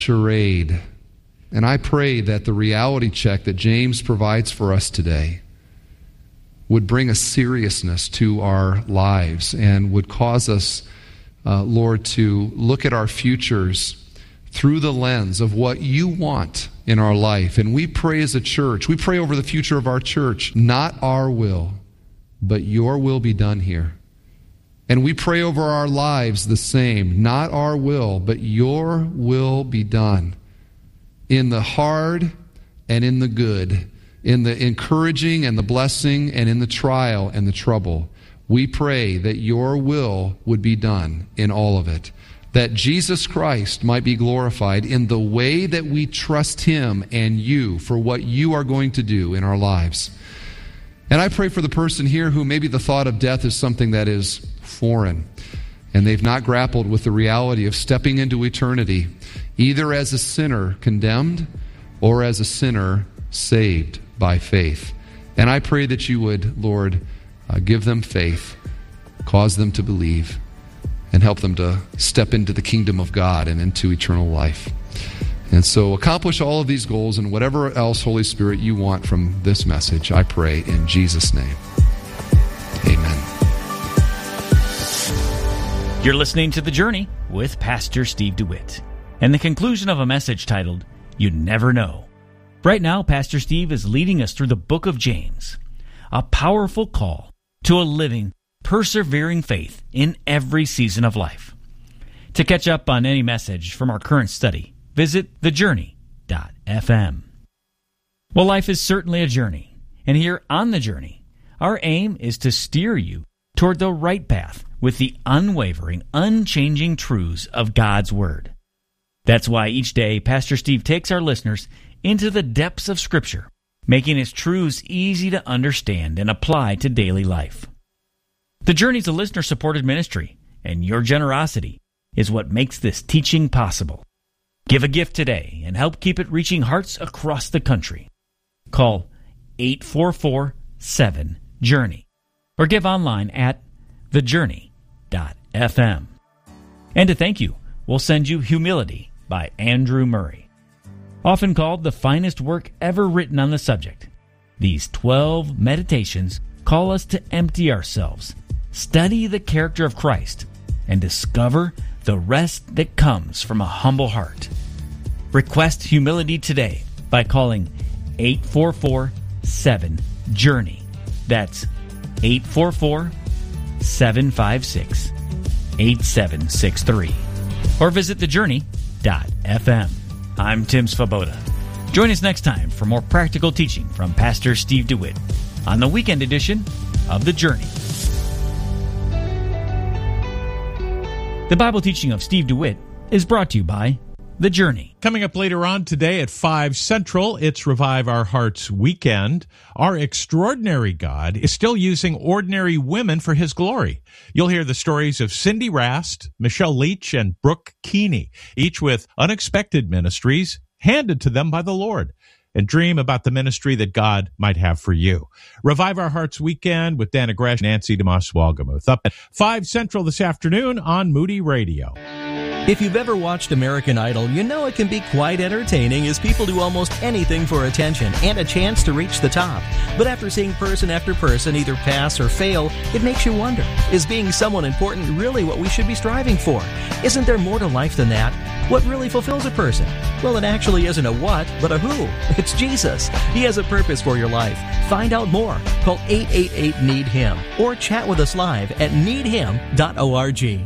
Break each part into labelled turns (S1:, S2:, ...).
S1: charade. And I pray that the reality check that James provides for us today would bring a seriousness to our lives and would cause us, Lord, to look at our futures through the lens of what you want in our life. And we pray as a church, we pray over the future of our church, not our will, but your will be done here. And we pray over our lives the same, not our will, but your will be done. In the hard and in the good, in the encouraging and the blessing and in the trial and the trouble, we pray that your will would be done in all of it. That Jesus Christ might be glorified in the way that we trust him and you for what you are going to do in our lives. And I pray for the person here who maybe the thought of death is something that is foreign, and they've not grappled with the reality of stepping into eternity, either as a sinner condemned or as a sinner saved by faith. And I pray that you would, Lord, give them faith, cause them to believe, and help them to step into the kingdom of God and into eternal life. And so accomplish all of these goals and whatever else, Holy Spirit, you want from this message, I pray in Jesus' name. Amen.
S2: You're listening to The Journey with Pastor Steve DeWitt, and the conclusion of a message titled, You Never Know. Right now, Pastor Steve is leading us through the book of James, a powerful call to a living, persevering faith in every season of life. To catch up on any message from our current study, visit thejourney.fm. Well, life is certainly a journey, and here on The Journey, our aim is to steer you toward the right path with the unwavering, unchanging truths of God's Word. That's why each day Pastor Steve takes our listeners into the depths of Scripture, making its truths easy to understand and apply to daily life. The Journey is a listener-supported ministry, and your generosity is what makes this teaching possible. Give a gift today and help keep it reaching hearts across the country. Call 844-7-JOURNEY or give online at thejourney.fm. And to thank you, we'll send you Humility by Andrew Murray. Often called the finest work ever written on the subject, these 12 meditations call us to empty ourselves, study the character of Christ, and discover the rest that comes from a humble heart. Request humility today by calling 844-7-JOURNEY. That's 844-756-8763. Or visit thejourney.fm. I'm Tim Svoboda. Join us next time for more practical teaching from Pastor Steve DeWitt on the weekend edition of The Journey. The Bible teaching of Steve DeWitt is brought to you by The Journey.
S3: Coming up later on today at 5 Central, it's Revive Our Hearts Weekend. Our extraordinary God is still using ordinary women for His glory. You'll hear the stories of Cindy Rast, Michelle Leach, and Brooke Keeney, each with unexpected ministries handed to them by the Lord. And dream about the ministry that God might have for you. Revive Our Hearts Weekend with Dana Gresh, Nancy DeMoss-Walgamuth. Up at 5 Central this afternoon on Moody Radio.
S4: If you've ever watched American Idol, you know it can be quite entertaining as people do almost anything for attention and a chance to reach the top. But after seeing person after person either pass or fail, it makes you wonder, is being someone important really what we should be striving for? Isn't there more to life than that? What really fulfills a person? Well, it actually isn't a what, but a who. It's Jesus. He has a purpose for your life. Find out more. Call 888-NEED-HIM or chat with us live at needhim.org.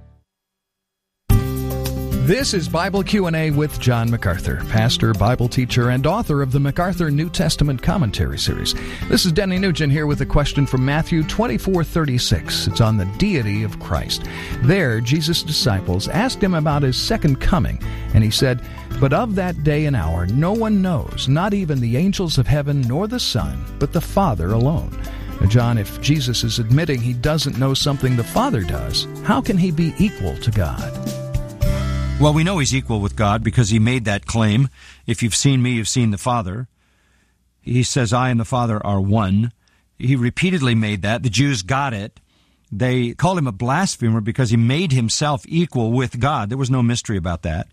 S5: This is Bible Q&A with John MacArthur, pastor, Bible teacher, and author of the MacArthur New Testament Commentary Series. This is Denny Nugent here with a question from Matthew 24:36. It's on the deity of Christ. There, Jesus' disciples asked him about his second coming, and he said, "But of that day and hour no one knows, not even the angels of heaven nor the Son, but the Father alone." Now, John, if Jesus is admitting he doesn't know something the Father does, how can he be equal to God?
S6: Well, we know he's equal with God because he made that claim. If you've seen me, you've seen the Father. He says, I and the Father are one. He repeatedly made that. The Jews got it. They called him a blasphemer because he made himself equal with God. There was no mystery about that.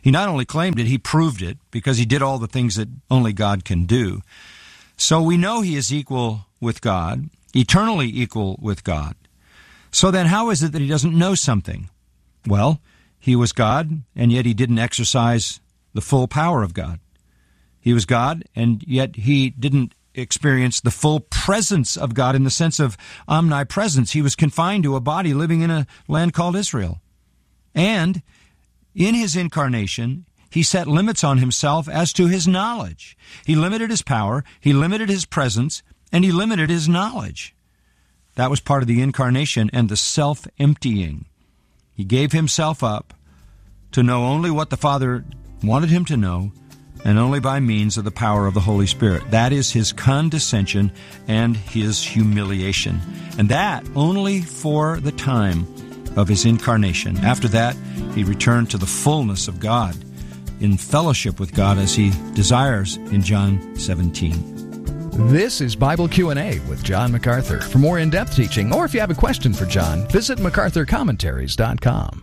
S6: He not only claimed it, he proved it, because he did all the things that only God can do. So we know he is equal with God, eternally equal with God. So then how is it that he doesn't know something? Well, he was God, and yet he didn't exercise the full power of God. He was God, and yet he didn't experience the full presence of God in the sense of omnipresence. He was confined to a body living in a land called Israel. And in his incarnation, he set limits on himself as to his knowledge. He limited his power, he limited his presence, and he limited his knowledge. That was part of the incarnation and the self-emptying. He gave himself up to know only what the Father wanted him to know, and only by means of the power of the Holy Spirit. That is his condescension and his humiliation. And that only for the time of his incarnation. After that, he returned to the fullness of God, in fellowship with God as he desires in John 17.
S5: This is Bible Q&A with John MacArthur. For more in-depth teaching, or if you have a question for John, visit MacArthurCommentaries.com.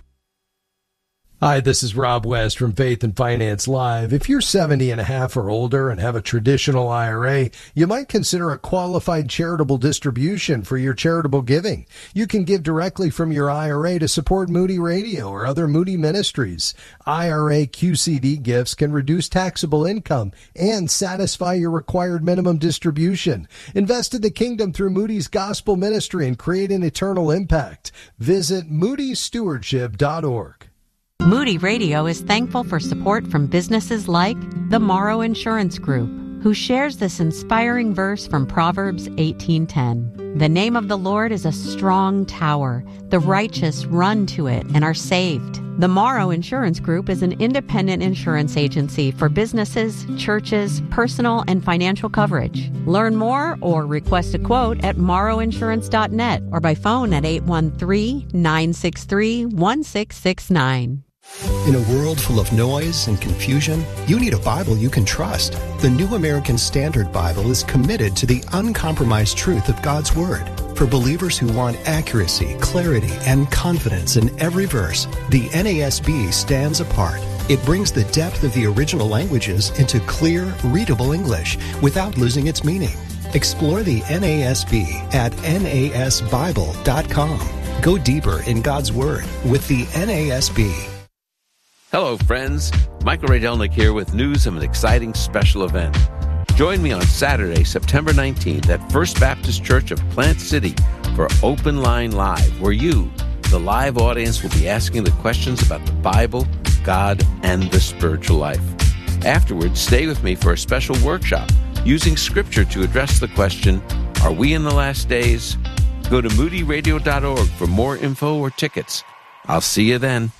S7: Hi, this is Rob West from Faith and Finance Live. If you're 70 and a half or older and have a traditional IRA, you might consider a qualified charitable distribution for your charitable giving. You can give directly from your IRA to support Moody Radio or other Moody ministries. IRA QCD gifts can reduce taxable income and satisfy your required minimum distribution. Invest in the kingdom through Moody's Gospel Ministry and create an eternal impact. Visit moodystewardship.org.
S8: Moody Radio is thankful for support from businesses like the Morrow Insurance Group, who shares this inspiring verse from Proverbs 18:10. The name of the Lord is a strong tower. The righteous run to it and are saved. The Morrow Insurance Group is an independent insurance agency for businesses, churches, personal, and financial coverage. Learn more or request a quote at morrowinsurance.net or by phone at 813-963-1669.
S9: In a world full of noise and confusion, you need a Bible you can trust. The New American Standard Bible is committed to the uncompromised truth of God's Word. For believers who want accuracy, clarity, and confidence in every verse, the NASB stands apart. It brings the depth of the original languages into clear, readable English without losing its meaning. Explore the NASB at nasbible.com. Go deeper in God's Word with the NASB.
S10: Hello, friends. Michael Ray Delnick here with news of an exciting special event. Join me on Saturday, September 19th at First Baptist Church of Plant City for Open Line Live, where you, the live audience, will be asking the questions about the Bible, God, and the spiritual life. Afterwards, stay with me for a special workshop using Scripture to address the question, are we in the last days? Go to moodyradio.org for more info or tickets. I'll see you then.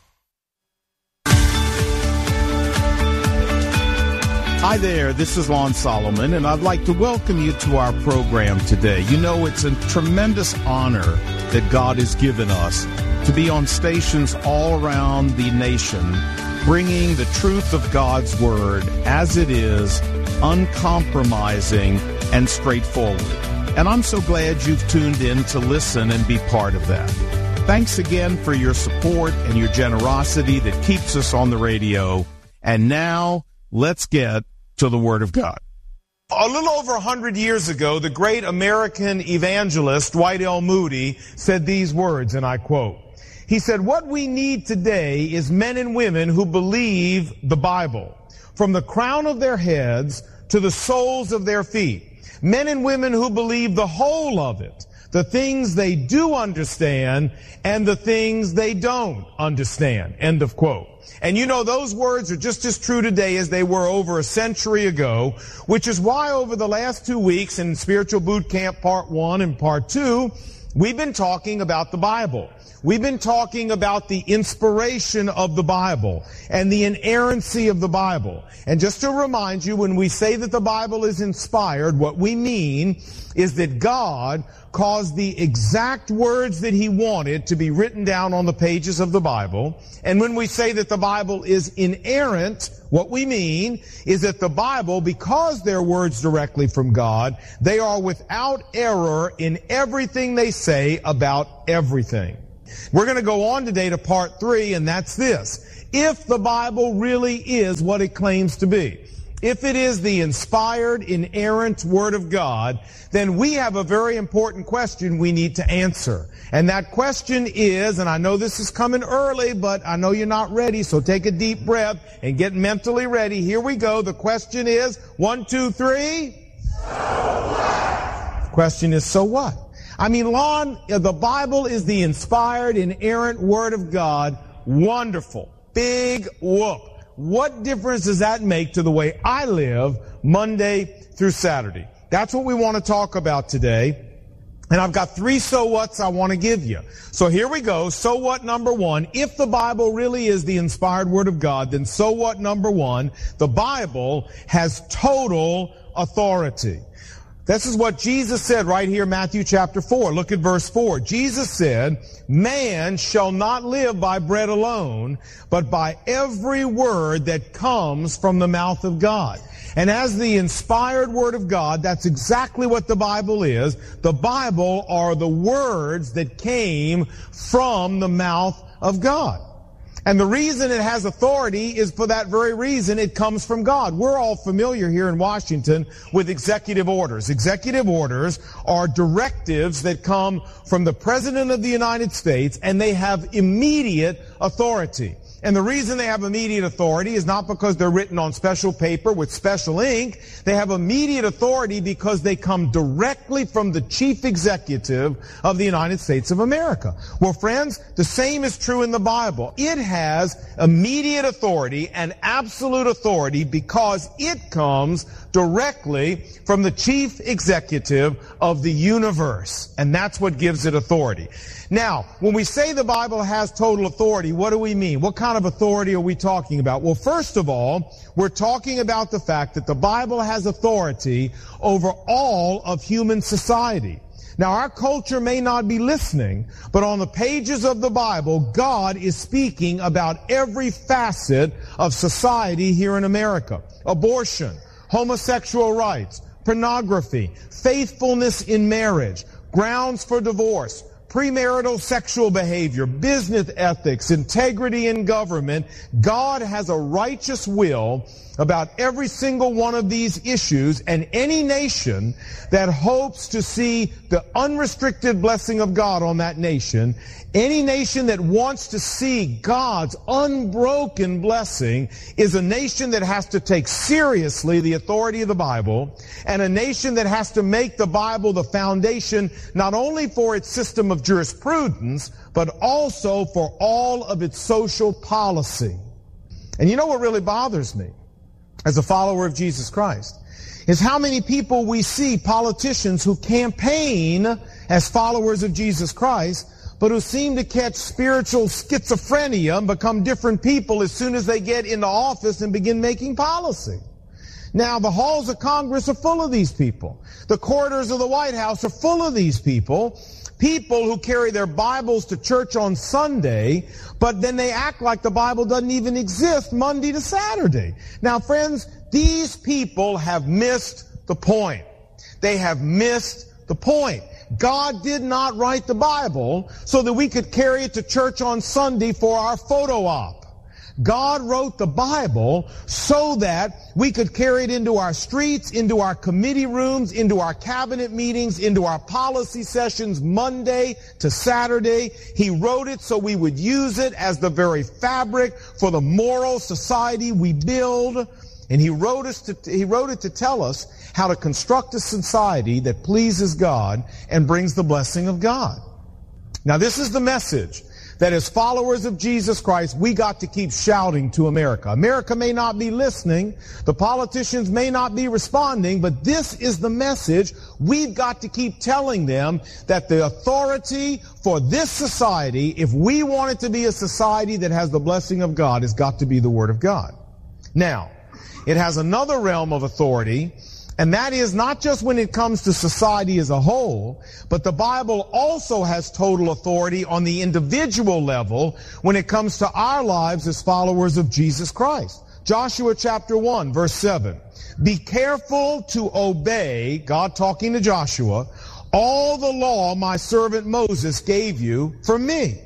S11: Hi there, this is Lon Solomon, and I'd like to welcome you to our program today. You know, it's a tremendous honor that God has given us to be on stations all around the nation, bringing the truth of God's Word as it is, uncompromising and straightforward. And I'm so glad you've tuned in to listen and be part of that. Thanks again for your support and your generosity that keeps us on the radio. And now, let's get to the Word of God.
S12: A little over 100 years ago, the great American evangelist Dwight L. Moody said these words, and I quote, he said, "What we need today is men and women who believe the Bible, from the crown of their heads to the soles of their feet. Men and women who believe the whole of it, the things they do understand and the things they don't understand." End of quote. And you know, those words are just as true today as they were over a century ago, which is why over the last 2 weeks in Spiritual Boot Camp Part 1 and Part 2, we've been talking about the Bible. We've been talking about the inspiration of the Bible and the inerrancy of the Bible. And just to remind you, when we say that the Bible is inspired, what we mean is that God caused the exact words that He wanted to be written down on the pages of the Bible. And when we say that the Bible is inerrant, what we mean is that the Bible, because they're words directly from God, they are without error in everything they say about everything. We're going to go on today to Part 3, and that's this. if the Bible really is what it claims to be, if it is the inspired, inerrant Word of God, then we have a very important question we need to answer. And that question is, and I know this is coming early, but I know you're not ready, so take a deep breath and get mentally ready. Here we go. The question is, 1, 2, 3. So what? The question is, so what? I mean, Lon, the Bible is the inspired, inerrant Word of God. Wonderful. Big whoop. What difference does that make to the way I live Monday through Saturday? That's what we want to talk about today. And I've got 3 so whats I want to give you. So here we go. So what number 1? If the Bible really is the inspired Word of God, then so what number 1? The Bible has total authority. This is what Jesus said right here, Matthew chapter 4. Look at verse 4. Jesus said, "Man shall not live by bread alone, but by every word that comes from the mouth of God." And as the inspired Word of God, that's exactly what the Bible is. The Bible are the words that came from the mouth of God. And the reason it has authority is for that very reason. It comes from God. We're all familiar here in Washington with executive orders. Executive orders are directives that come from the President of the United States, and they have immediate authority. And the reason they have immediate authority is not because they're written on special paper with special ink. They have immediate authority because they come directly from the chief executive of the United States of America. Well, friends, the same is true in the Bible. It has immediate authority and absolute authority because it comes directly from the chief executive of the universe. And that's what gives it authority. Now, when we say the Bible has total authority, what do we mean? What kind of authority are we talking about? Well, first of all, we're talking about the fact that the Bible has authority over all of human society. Now, our culture may not be listening, but on the pages of the Bible, God is speaking about every facet of society here in America. Abortion, homosexual rights, pornography, faithfulness in marriage, grounds for divorce, premarital sexual behavior, business ethics, integrity in government. God has a righteous will about every single one of these issues, and any nation that hopes to see the unrestricted blessing of God on that nation, any nation that wants to see God's unbroken blessing, is a nation that has to take seriously the authority of the Bible, and a nation that has to make the Bible the foundation not only for its system of jurisprudence, but also for all of its social policy. And you know what really bothers me as a follower of Jesus Christ is how many people we see, politicians who campaign as followers of Jesus Christ, but who seem to catch spiritual schizophrenia and become different people as soon as they get into office and begin making policy. Now, the halls of Congress are full of these people. The corridors of the White House are full of these people. People who carry their Bibles to church on Sunday, but then they act like the Bible doesn't even exist Monday to Saturday. Now, friends, these people have missed the point. They have missed the point. God did not write the Bible so that we could carry it to church on Sunday for our photo op. God wrote the Bible so that we could carry it into our streets, into our committee rooms, into our cabinet meetings, into our policy sessions Monday to Saturday. He wrote it so we would use it as the very fabric for the moral society we build. And he wrote it to tell us how to construct a society that pleases God and brings the blessing of God. Now, this is the message that as followers of Jesus Christ, we got to keep shouting to America. America may not be listening, the politicians may not be responding, but this is the message we've got to keep telling them, that the authority for this society, if we want it to be a society that has the blessing of God, has got to be the Word of God. Now, it has another realm of authority, and that is not just when it comes to society as a whole, but the Bible also has total authority on the individual level when it comes to our lives as followers of Jesus Christ. Joshua chapter 1, verse 7. Be careful to obey, God talking to Joshua, all the law my servant Moses gave you for me,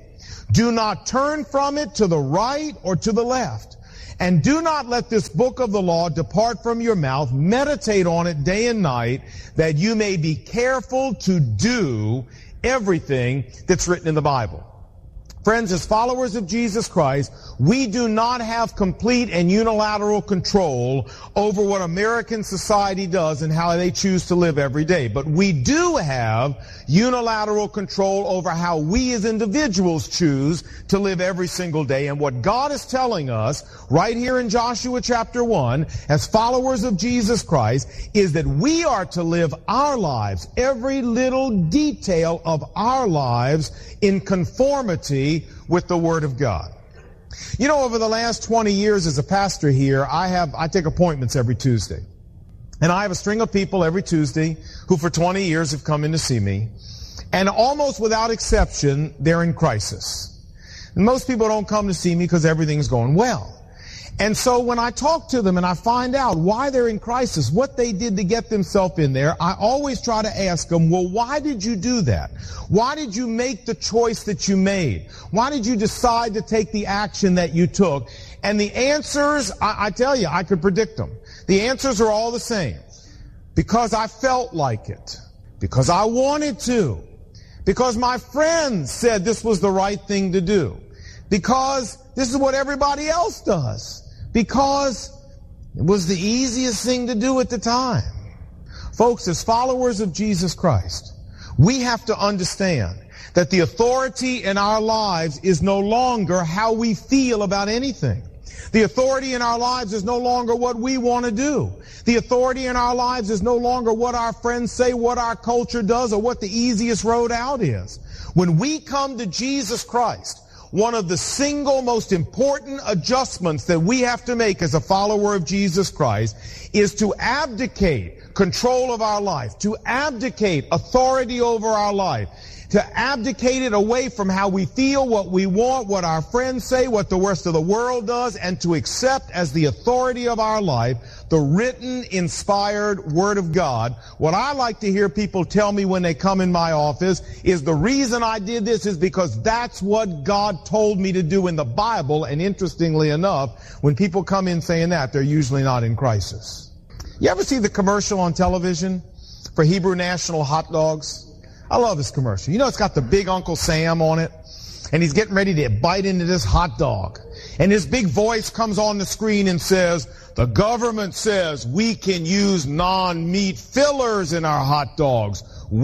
S12: Do not turn from it to the right or to the left. And do not let this book of the law depart from your mouth. Meditate on it day and night, that you may be careful to do everything that's written in the Bible. Friends, as followers of Jesus Christ, we do not have complete and unilateral control over what American society does and how they choose to live every day. But we do have unilateral control over how we as individuals choose to live every single day. And what God is telling us right here in Joshua chapter 1, as followers of Jesus Christ, is that we are to live our lives, every little detail of our lives, in conformity with the Word of God. You know, over the last 20 years as a pastor here, I take appointments every Tuesday. And I have a string of people every Tuesday who for 20 years have come in to see me. And almost without exception, they're in crisis. And most people don't come to see me because everything's going well. And so when I talk to them and I find out why they're in crisis, what they did to get themselves in there, I always try to ask them, well, why did you do that? Why did you make the choice that you made? Why did you decide to take the action that you took? And the answers, I tell you, I could predict them. The answers are all the same. Because I felt like it. Because I wanted to. Because my friends said this was the right thing to do. Because this is what everybody else does. Because it was the easiest thing to do at the time. Folks, as followers of Jesus Christ, we have to understand that the authority in our lives is no longer how we feel about anything. The authority in our lives is no longer what we want to do. The authority in our lives is no longer what our friends say, what our culture does, or what the easiest road out is. When we come to Jesus Christ, one of the single most important adjustments that we have to make as a follower of Jesus Christ is to abdicate control of our life, to abdicate authority over our life, to abdicate it away from how we feel, what we want, what our friends say, what the rest of the world does, and to accept as the authority of our life the written, inspired Word of God. What I like to hear people tell me when they come in my office is the reason I did this is because that's what God told me to do in the Bible. And interestingly enough, when people come in saying that, they're usually not in crisis. You ever see the commercial on television for Hebrew National hot dogs? I love this commercial. You know, it's got the big Uncle Sam on it, and he's getting ready to bite into this hot dog. And his big voice comes on the screen and says, the government says we can use non-meat fillers in our hot dogs.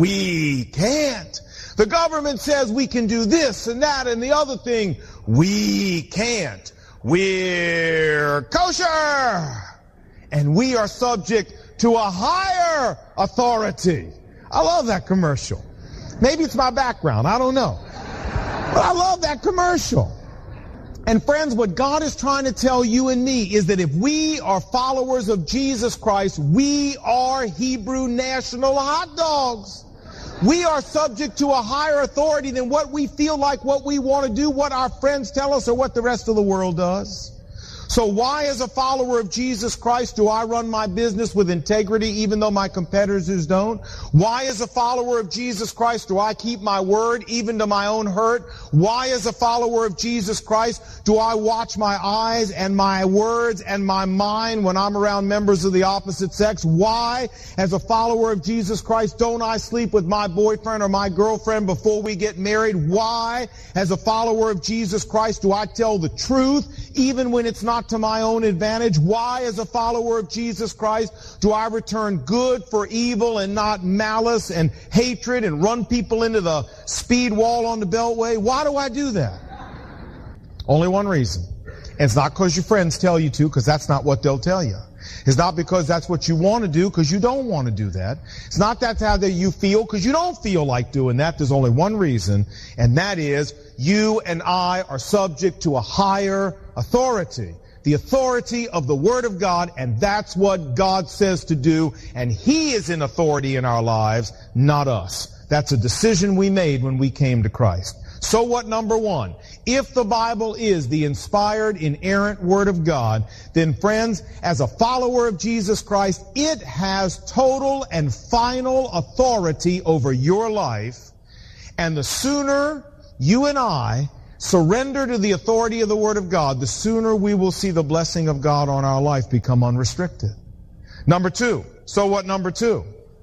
S12: We can't. The government says we can do this and that and the other thing. We can't. We're kosher. And we are subject to a higher authority. I love that commercial. Maybe it's my background. I don't know. But I love that commercial. And friends, what God is trying to tell you and me is that if we are followers of Jesus Christ, we are Hebrew National hot dogs. We are subject to a higher authority than what we feel like, what we want to do, what our friends tell us, or what the rest of the world does. So why, as a follower of Jesus Christ, do I run my business with integrity even though my competitors don't? Why, as a follower of Jesus Christ, do I keep my word even to my own hurt? Why, as a follower of Jesus Christ, do I watch my eyes and my words and my mind when I'm around members of the opposite sex? Why, as a follower of Jesus Christ, don't I sleep with my boyfriend or my girlfriend before we get married? Why, as a follower of Jesus Christ, do I tell the truth even when it's not to my own advantage? Why, as a follower of Jesus Christ, do I return good for evil and not malice and hatred and run people into the speed wall on the Beltway? Why do I do that? Only one reason. And it's not because your friends tell you to, because that's not what they'll tell you. It's not because that's what you want to do, because you don't want to do that. It's not that's how you feel, because you don't feel like doing that. There's only one reason, and that is you and I are subject to a higher authority. The authority of the Word of God, and that's what God says to do, and He is in authority in our lives, not us. That's a decision we made when we came to Christ. So what, number one? If the Bible is the inspired, inerrant Word of God, then friends, as a follower of Jesus Christ, it has total and final authority over your life. And the sooner you and I surrender to the authority of the Word of God, the sooner we will see the blessing of God on our life become unrestricted. Number two, so what number two?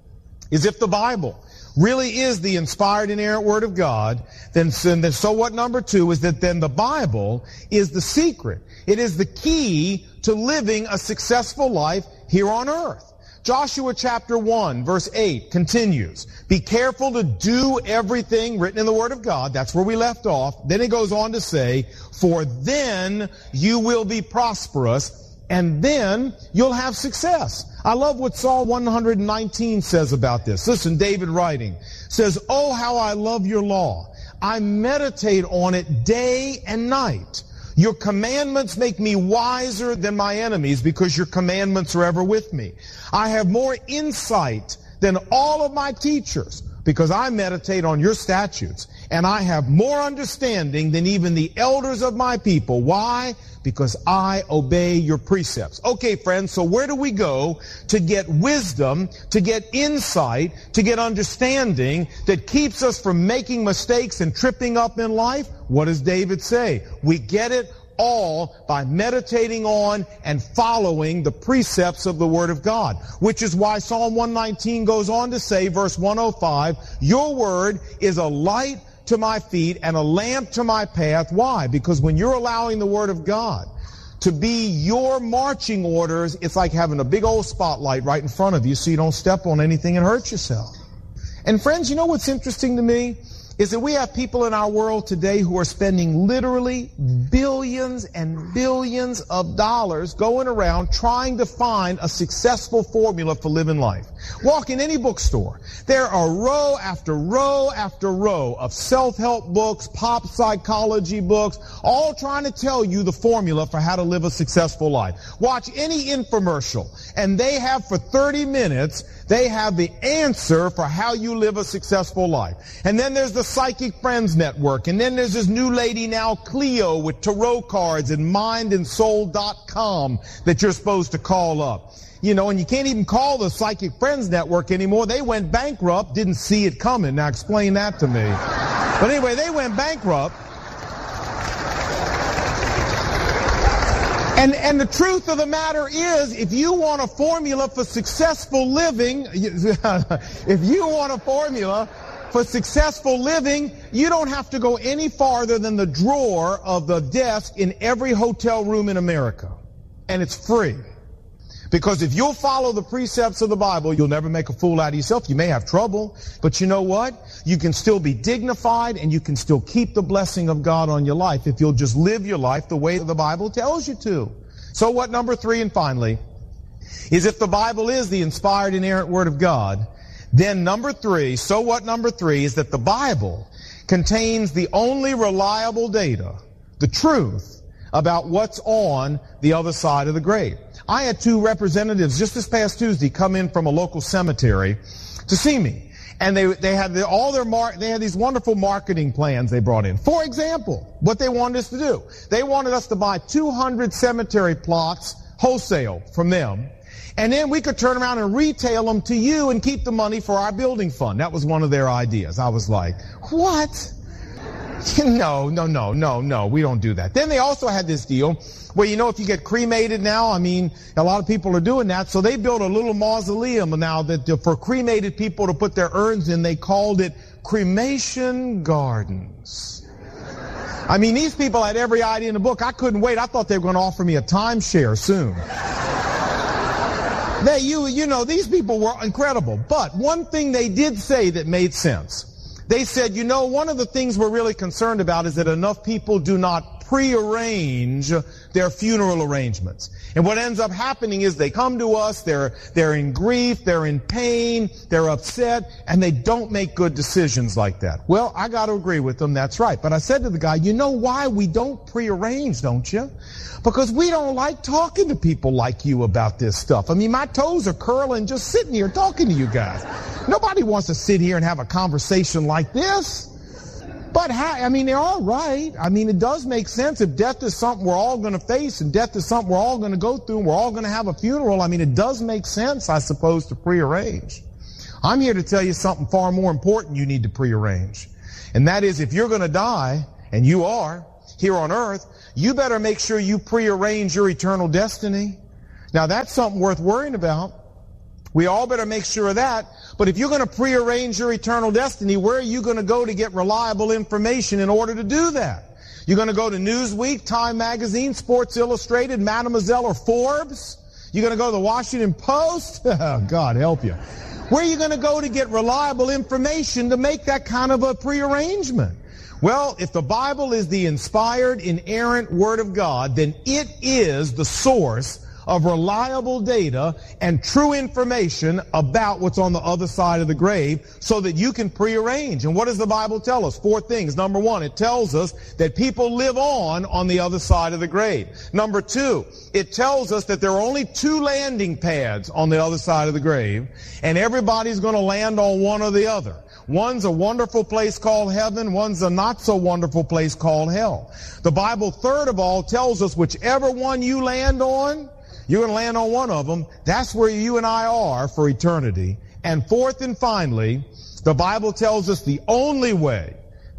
S12: Is if the Bible really is the inspired, inerrant Word of God, then so what number two is that then the Bible is the secret. It is the key to living a successful life here on earth. Joshua chapter 1, verse 8 continues, be careful to do everything written in the Word of God. That's where we left off. Then it goes on to say, for then you will be prosperous, and then you'll have success. I love what Psalm 119 says about this. Listen, David writing says, oh, how I love your law. I meditate on it day and night. Your commandments make me wiser than my enemies because your commandments are ever with me. I have more insight than all of my teachers because I meditate on your statutes. And I have more understanding than even the elders of my people. Why? Because I obey your precepts. Okay, friends, so where do we go to get wisdom, to get insight, to get understanding that keeps us from making mistakes and tripping up in life? What does David say? We get it all by meditating on and following the precepts of the Word of God, which is why Psalm 119 goes on to say, verse 105, your Word is a light to my feet and a lamp to my path. Why? Because when you're allowing the Word of God to be your marching orders, it's like having a big old spotlight right in front of you so you don't step on anything and hurt yourself. And friends, you know what's interesting to me? Is that we have people in our world today who are spending literally billions and billions of dollars going around trying to find a successful formula for living life. Walk in any bookstore. There are row after row after row of self-help books, pop psychology books, all trying to tell you the formula for how to live a successful life. Watch any infomercial, and they have for 30 minutes, they have the answer for how you live a successful life. And then there's the Psychic Friends Network, and then there's this new lady now, Cleo, with tarot cards and mindandsoul.com that you're supposed to call up. You know, and you can't even call the Psychic Friends Network anymore. They went bankrupt, didn't see it coming. Now explain that to me. But anyway, they went bankrupt. And the truth of the matter is, if you want a formula for successful living, if you want a formula for successful living, you don't have to go any farther than the drawer of the desk in every hotel room in America. And it's free. Because if you'll follow the precepts of the Bible, you'll never make a fool out of yourself. You may have trouble, but you know what? You can still be dignified and you can still keep the blessing of God on your life if you'll just live your life the way the Bible tells you to. So what, number three, and finally, is if the Bible is the inspired, inerrant Word of God, then number three, so what number three, is that the Bible contains the only reliable data, the truth, about what's on the other side of the grave. I had two representatives just this past Tuesday come in from a local cemetery to see me. And they had these wonderful marketing plans they brought in. For example, what they wanted us to do. They wanted us to buy 200 cemetery plots wholesale from them. And then we could turn around and retail them to you and keep the money for our building fund. That was one of their ideas. I was like, what? No, we don't do that. Then they also had this deal where, you know, if you get cremated now, I mean, a lot of people are doing that. So they built a little mausoleum now that for cremated people to put their urns in. They called it Cremation Gardens. I mean, these people had every idea in the book. I couldn't wait. I thought they were going to offer me a timeshare soon. You know, these people were incredible. But one thing they did say that made sense. They said, you know, one of the things we're really concerned about is that enough people do not prearrange their funeral arrangements. And what ends up happening is they come to us, they're in grief, they're in pain, they're upset, and they don't make good decisions like that. Well, I got to agree with them, that's right. But I said to the guy, you know why we don't prearrange, don't you? Because we don't like talking to people like you about this stuff. I mean, my toes are curling just sitting here talking to you guys. Nobody wants to sit here and have a conversation like this. But, I mean, they're all right. I mean, it does make sense. If death is something we're all going to face and death is something we're all going to go through and we're all going to have a funeral, I mean, it does make sense, I suppose, to prearrange. I'm here to tell you something far more important you need to prearrange. And that is, if you're going to die and you are, here on earth, you better make sure you prearrange your eternal destiny. Now that's something worth worrying about. We all better make sure of that. But if you're going to prearrange your eternal destiny, where are you going to go to get reliable information in order to do that? You're going to go to Newsweek, Time Magazine, Sports Illustrated, Mademoiselle, or Forbes? You're going to go to the Washington Post? Oh, God help you. Where are you going to go to get reliable information to make that kind of a prearrangement? Well, if the Bible is the inspired, inerrant Word of God, then it is the source of reliable data and true information about what's on the other side of the grave so that you can prearrange. And what does the Bible tell us? 4 things. Number 1, it tells us that people live on the other side of the grave. Number 2, it tells us that there are only 2 landing pads on the other side of the grave, and everybody's going to land on one or the other. One's a wonderful place called heaven. One's a not so wonderful place called hell. The Bible, third of all, tells us whichever one you land on, you're going to land on one of them. That's where you and I are for eternity. And fourth and finally, the Bible tells us the only way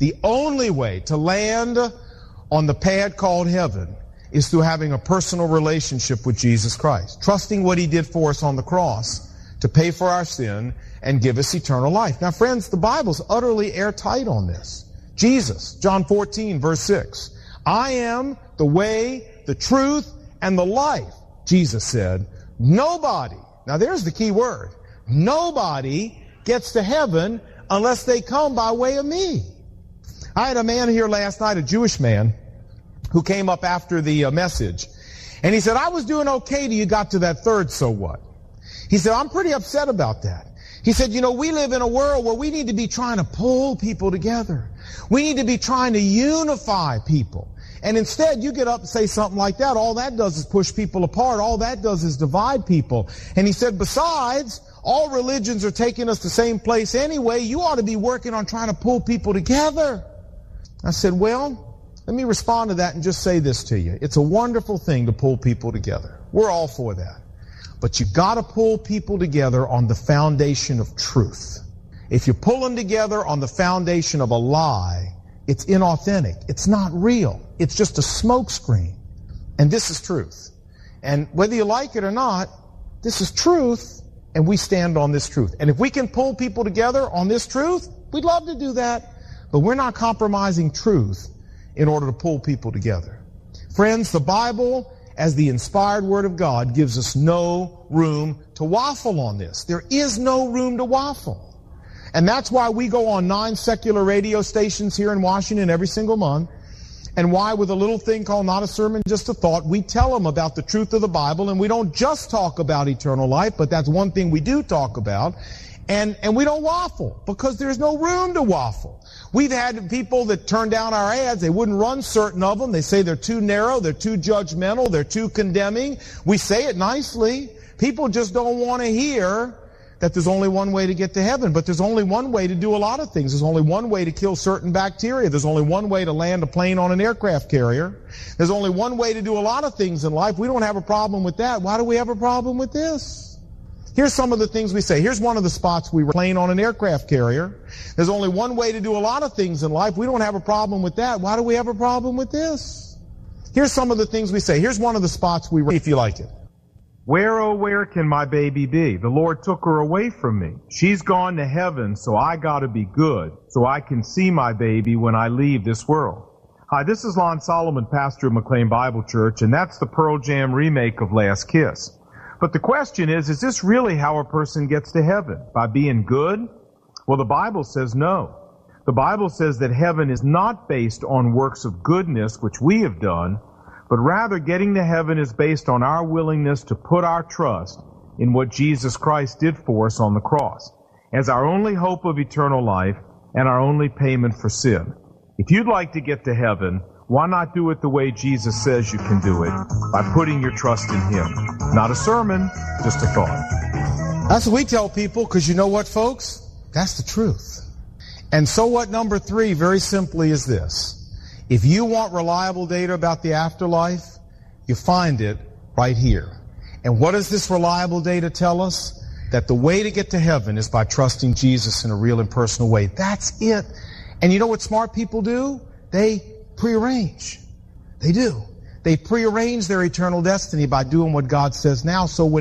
S12: to land on the pad called heaven is through having a personal relationship with Jesus Christ, trusting what He did for us on the cross to pay for our sin and give us eternal life. Now, friends, the Bible's utterly airtight on this. Jesus, John 14, verse 6, I am the way, the truth, and the life. Jesus said, nobody, now there's the key word, nobody gets to heaven unless they come by way of me. I had a man here last night, a Jewish man, who came up after the message, and he said, I was doing okay till you got to that third so what. He said, I'm pretty upset about that. He said, we live in a world where we need to be trying to pull people together. We need to be trying to unify people. And instead, you get up and say something like that. All that does is push people apart. All that does is divide people. And he said, besides, all religions are taking us the same place anyway. You ought to be working on trying to pull people together. I said, well, let me respond to that and just say this to you. It's a wonderful thing to pull people together. We're all for that. But you got to pull people together on the foundation of truth. If you pull them together on the foundation of a lie, it's inauthentic. It's not real. It's just a smokescreen. And this is truth. And whether you like it or not, this is truth, and we stand on this truth. And if we can pull people together on this truth, we'd love to do that. But we're not compromising truth in order to pull people together. Friends, the Bible, as the inspired Word of God, gives us no room to waffle on this. There is no room to waffle. And that's why we go on 9 secular radio stations here in Washington every single month, and why with a little thing called Not a Sermon, Just a Thought, we tell them about the truth of the Bible, and we don't just talk about eternal life, but that's one thing we do talk about, and we don't waffle, because there's no room to waffle. We've had people that turn down our ads. They wouldn't run certain of them. They say they're too narrow, they're too judgmental, they're too condemning. We say it nicely. People just don't want to hear that there's only one way to get to heaven, but there's only one way to do a lot of things. There's only one way to kill certain bacteria. There's only one way to land a plane on an aircraft carrier. There's only one way to do a lot of things in life. We don't have a problem with that. Why do we have a problem with this? Here's some of the things we say. Here's one of the spots we were plane on an aircraft carrier. There's only one way to do a lot of things in life. We don't have a problem with that. Why do we have a problem with this? Here's some of the things we say. Here's one of the spots we were, if you like it. Where, oh, where can my baby be? The Lord took her away from me. She's gone to heaven, so I gotta be good, so I can see my baby when I leave this world. Hi, this is Lon Solomon, pastor of McLean Bible Church, and that's the Pearl Jam remake of Last Kiss. But the question is this really how a person gets to heaven? By being good? Well, the Bible says no. The Bible says that heaven is not based on works of goodness, which we have done, but rather getting to heaven is based on our willingness to put our trust in what Jesus Christ did for us on the cross as our only hope of eternal life and our only payment for sin. If you'd like to get to heaven, why not do it the way Jesus says you can do it, by putting your trust in Him? Not a sermon, just a thought. That's what we tell people, because you know what, folks? That's the truth. And so what, number 3, very simply, is this. If you want reliable data about the afterlife, you find it right here. And what does this reliable data tell us? That the way to get to heaven is by trusting Jesus in a real and personal way. That's it. And you know what smart people do? They prearrange. They do. They prearrange their eternal destiny by doing what God says now. So when